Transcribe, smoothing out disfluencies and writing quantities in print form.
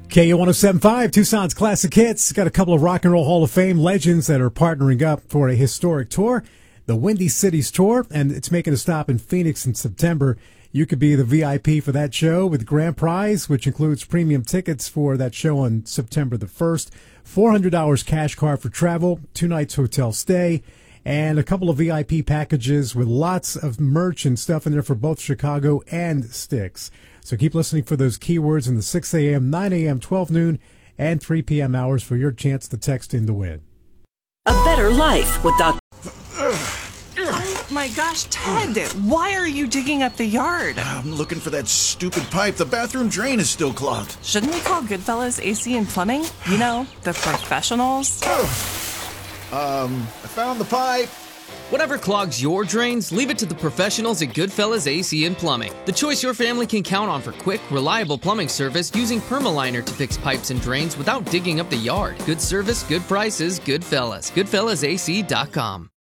KU107.5, Tucson's Classic Hits. Got a couple of Rock and Roll Hall of Fame legends that are partnering up for a historic tour, the Windy Cities Tour, and it's making a stop in Phoenix in September. You could be the VIP for that show with grand prize, which includes premium tickets for that show on September the 1st, $400 cash card for travel, 2 nights hotel stay, and a couple of VIP packages with lots of merch and stuff in there for both Chicago and Styx. So keep listening for those keywords in the 6 a.m., 9 a.m., 12 noon, and 3 p.m. hours for your chance to text in to win. A better life with Dr. Oh my gosh, Ted, why are you digging up the yard? I'm looking for that stupid pipe. The bathroom drain is still clogged. Shouldn't we call Goodfellas AC and Plumbing? You know, the professionals? I found the pipe. Whatever clogs your drains, leave it to the professionals at Goodfellas AC and Plumbing. The choice your family can count on for quick, reliable plumbing service using Permaliner to fix pipes and drains without digging up the yard. Good service, good prices, Goodfellas. GoodfellasAC.com.